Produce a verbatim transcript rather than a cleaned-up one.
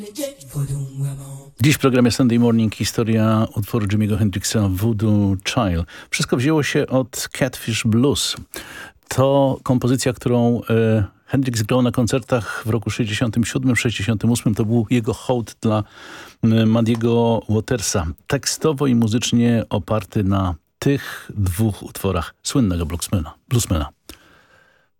Dziś w programie Sunday Morning historia utworu Jimmy'ego Hendrixa Voodoo Child. Wszystko wzięło się od Catfish Blues. To kompozycja, którą e, Hendrix grał na koncertach w roku sześćdziesiątym siódmym sześćdziesiątym ósmym. To był jego hołd dla e, Muddy'ego Watersa. Tekstowo i muzycznie oparty na tych dwóch utworach słynnego bluesmana. bluesmana.